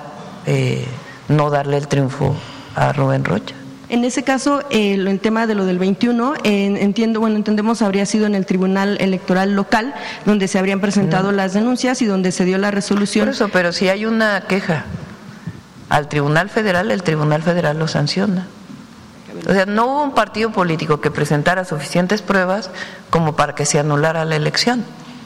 no darle el triunfo a Rubén Rocha. En ese caso, el tema de lo del 21, entendemos habría sido en el Tribunal Electoral local, donde se habrían presentado las denuncias y donde se dio la resolución. Por eso, pero si hay una queja al Tribunal Federal, el Tribunal Federal lo sanciona. O sea, no hubo un partido político que presentara suficientes pruebas como para que se anulara la elección.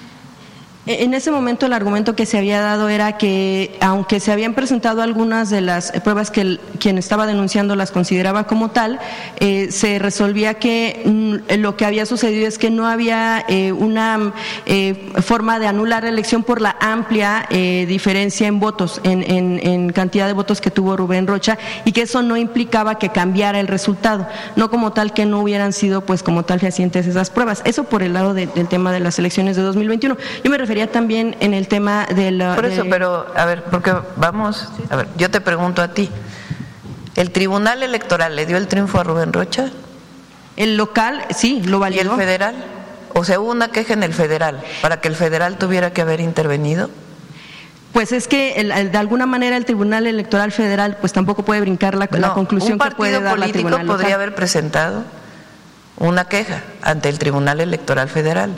En ese momento el argumento que se había dado era que aunque se habían presentado algunas de las pruebas que quien estaba denunciando las consideraba como tal, se resolvía que lo que había sucedido es que no había una forma de anular la elección por la amplia diferencia en votos, en cantidad de votos que tuvo Rubén Rocha, y que eso no implicaba que cambiara el resultado, no como tal que no hubieran sido pues como tal fehacientes esas pruebas. Eso por el lado del tema de las elecciones de 2021. Yo me refería también en el tema de la... Por eso, pero a ver, porque vamos, a ver, yo te pregunto a ti, ¿el Tribunal Electoral le dio el triunfo a Rubén Rocha? El local, sí, lo validó. ¿Y el federal? O sea, hubo una queja en el federal, para que el federal tuviera que haber intervenido. Pues es que de alguna manera el Tribunal Electoral Federal pues tampoco puede brincar la conclusión que puede dar la Tribunal Local. Un partido político podría haber presentado una queja ante el Tribunal Electoral Federal.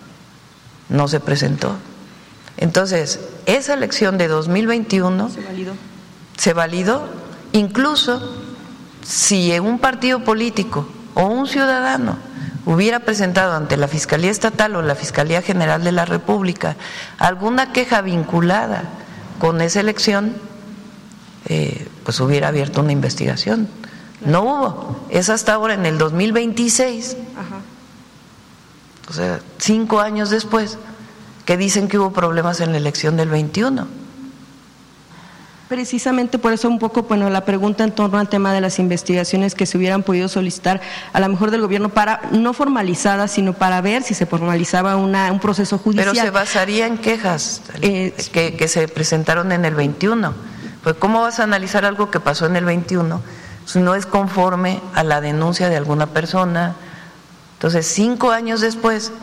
No se presentó. Entonces, esa elección de 2021 se validó, incluso si un partido político o un ciudadano hubiera presentado ante la Fiscalía Estatal o la Fiscalía General de la República alguna queja vinculada con esa elección, pues hubiera abierto una investigación. No hubo. Es hasta ahora, en el 2026. Ajá. O sea, 5 años después, que dicen que hubo problemas en la elección del 21. Precisamente por eso un poco, bueno, la pregunta en torno al tema de las investigaciones que se hubieran podido solicitar a lo mejor del gobierno para, no formalizadas, sino para ver si se formalizaba un proceso judicial. Pero se basaría en quejas que se presentaron en el 21. Pues ¿cómo vas a analizar algo que pasó en el 21 si no es conforme a la denuncia de alguna persona? Entonces, 5 años después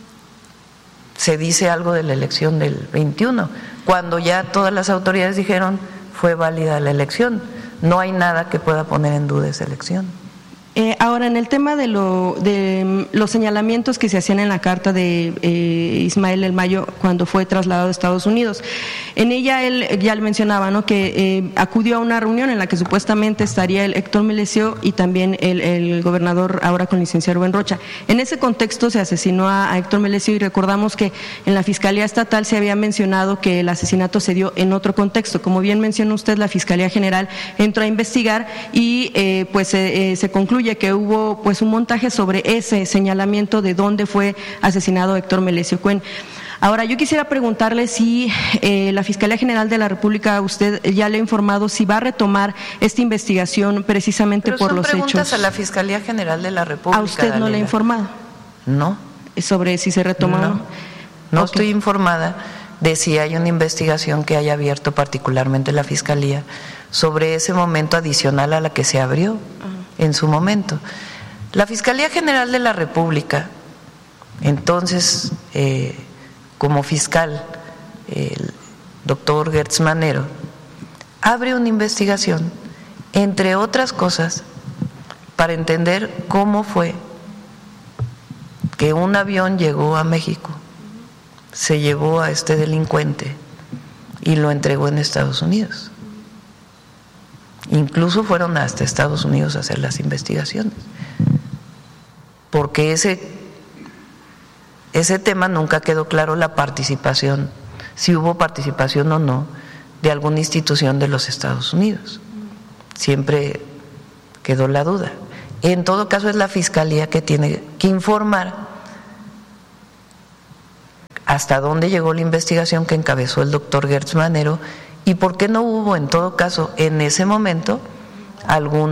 se dice algo de la elección del 21, cuando ya todas las autoridades dijeron fue válida la elección. No hay nada que pueda poner en duda esa elección. Ahora, en el tema de los señalamientos que se hacían en la carta de Ismael El Mayo cuando fue trasladado a Estados Unidos, en ella él ya le mencionaba, ¿no?, que acudió a una reunión en la que supuestamente estaría el Héctor Melesio y también el gobernador ahora con licencia Rubén Rocha. En ese contexto se asesinó a Héctor Melesio y recordamos que en la Fiscalía Estatal se había mencionado que el asesinato se dio en otro contexto. Como bien mencionó usted, la Fiscalía General entró a investigar y se concluye que hubo pues un montaje sobre ese señalamiento de dónde fue asesinado Héctor Melesio Cuen. Ahora, yo quisiera preguntarle si la Fiscalía General de la República, usted ya le ha informado si va a retomar esta investigación precisamente por los hechos. Pero son preguntas a la Fiscalía General de la República. ¿A usted no le ha informado? No. ¿Sobre si se retoma o no? No estoy informada de si hay una investigación que haya abierto particularmente la Fiscalía sobre ese momento adicional a la que se abrió en su momento. La Fiscalía General de la República, entonces, como fiscal, doctor Gertz Manero, abre una investigación, entre otras cosas, para entender cómo fue que un avión llegó a México, se llevó a este delincuente y lo entregó en Estados Unidos. Incluso fueron hasta Estados Unidos a hacer las investigaciones, porque ese tema nunca quedó claro, la participación, si hubo participación o no de alguna institución de los Estados Unidos. Siempre quedó la duda. En todo caso es la Fiscalía que tiene que informar hasta dónde llegó la investigación que encabezó el doctor Gertz Manero y por qué no hubo en todo caso en ese momento algún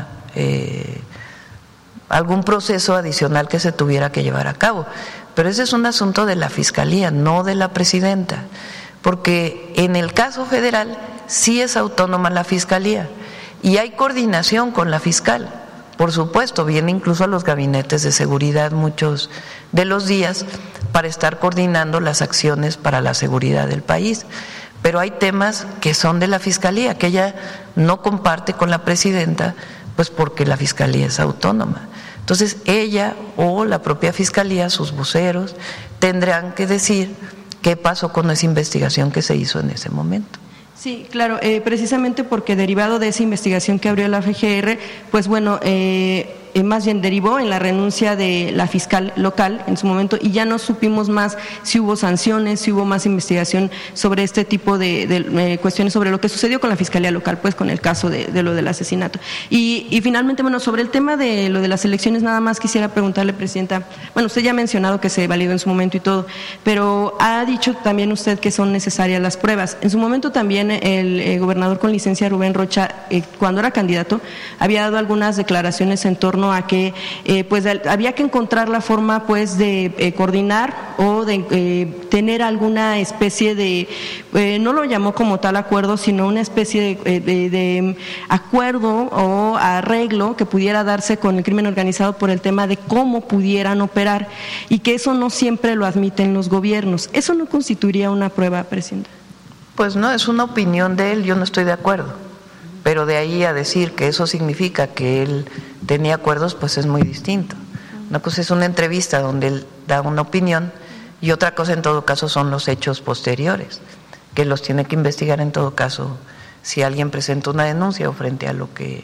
proceso adicional que se tuviera que llevar a cabo. Pero ese es un asunto de la Fiscalía, no de la presidenta, porque en el caso federal sí es autónoma la Fiscalía y hay coordinación con la fiscal. Por supuesto, viene incluso a los gabinetes de seguridad muchos de los días para estar coordinando las acciones para la seguridad del país. Pero hay temas que son de la Fiscalía, que ella no comparte con la presidenta, pues porque la Fiscalía es autónoma. Entonces, ella o la propia Fiscalía, sus voceros, tendrán que decir qué pasó con esa investigación que se hizo en ese momento. Sí, claro, precisamente porque derivado de esa investigación que abrió la FGR, pues bueno, más bien derivó en la renuncia de la fiscal local en su momento y ya no supimos más si hubo sanciones, si hubo más investigación sobre este tipo de cuestiones, sobre lo que sucedió con la Fiscalía local, pues con el caso de lo del asesinato. Y finalmente, bueno, sobre el tema de lo de las elecciones, nada más quisiera preguntarle, Presidenta, bueno, usted ya ha mencionado que se validó en su momento y todo, pero ha dicho también usted que son necesarias las pruebas. En su momento también el gobernador con licencia, Rubén Rocha, cuando era candidato, había dado algunas declaraciones en torno a que pues había que encontrar la forma pues de coordinar o de tener alguna especie de, no lo llamó como tal acuerdo, sino una especie de acuerdo o arreglo que pudiera darse con el crimen organizado por el tema de cómo pudieran operar y que eso no siempre lo admiten los gobiernos. ¿Eso no constituiría una prueba, Presidenta? Pues no, es una opinión de él, yo no estoy de acuerdo. Pero de ahí a decir que eso significa que él tenía acuerdos, pues es muy distinto. Una cosa es una entrevista donde él da una opinión y otra cosa en todo caso son los hechos posteriores, que los tiene que investigar en todo caso si alguien presenta una denuncia o frente a lo que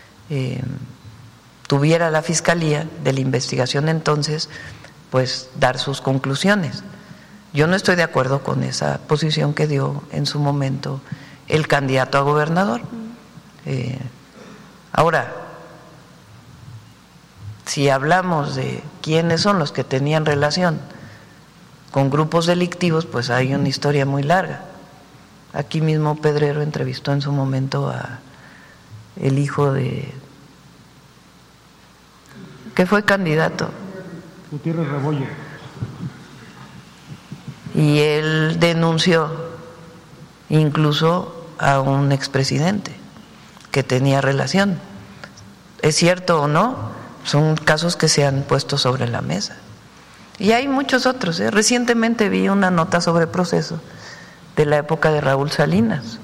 tuviera la Fiscalía de la investigación, entonces pues dar sus conclusiones. Yo no estoy de acuerdo con esa posición que dio en su momento el candidato a gobernador. Ahora, si hablamos de quiénes son los que tenían relación con grupos delictivos, pues hay una historia muy larga. Aquí mismo Pedrero entrevistó en su momento a el hijo de, que fue candidato, Gutiérrez Rebollo, y él denunció incluso a un expresidente que tenía relación. ¿Es cierto o no? Son casos que se han puesto sobre la mesa. Y hay muchos otros. Recientemente vi una nota sobre Proceso de la época de Raúl Salinas.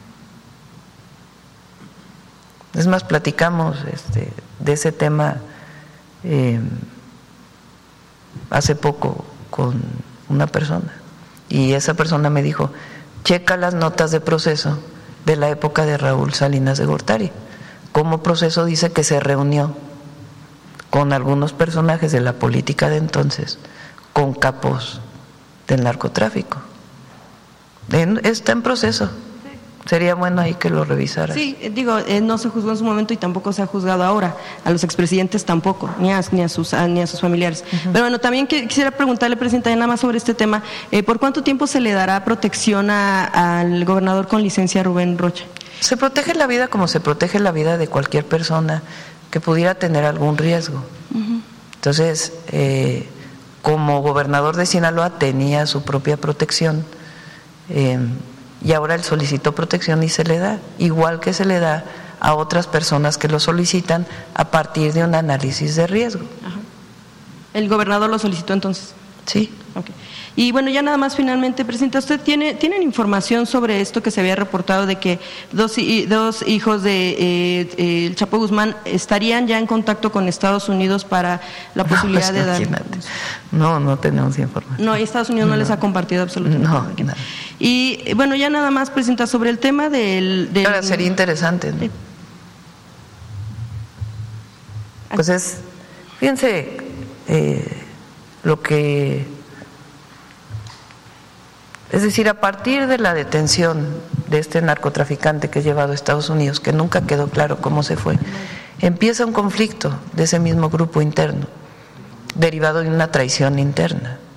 Es más, platicamos de ese tema hace poco con una persona. Y esa persona me dijo, checa las notas de Proceso de la época de Raúl Salinas de Gortari. Cómo Proceso dice que se reunió con algunos personajes de la política de entonces, con capos del narcotráfico. Está en proceso. Sería bueno ahí que lo revisaras. Sí, digo, no se juzgó en su momento y tampoco se ha juzgado ahora. A los expresidentes tampoco, ni a sus familiares. Pero bueno, también quisiera preguntarle, Presidenta, nada más sobre este tema. ¿Por cuánto tiempo se le dará protección al gobernador con licencia, Rubén Rocha? Se protege la vida como se protege la vida de cualquier persona que pudiera tener algún riesgo. Entonces, como gobernador de Sinaloa tenía su propia protección, y ahora él solicitó protección y se le da, igual que se le da a otras personas que lo solicitan a partir de un análisis de riesgo. ¿El gobernador lo solicitó entonces? Sí. Okay. Y bueno, ya nada más finalmente, Presidenta, ¿usted tienen información sobre esto que se había reportado de que dos hijos de el Chapo Guzmán estarían ya en contacto con Estados Unidos para la posibilidad de dar? No tenemos información. No, Estados Unidos no les ha compartido absolutamente nada. No. Y bueno, ya nada más, Presidenta, sobre el tema del Ahora sería interesante, ¿no? Pues fíjense lo que... Es decir, a partir de la detención de este narcotraficante que es llevado a Estados Unidos, que nunca quedó claro cómo se fue, empieza un conflicto de ese mismo grupo interno, derivado de una traición interna.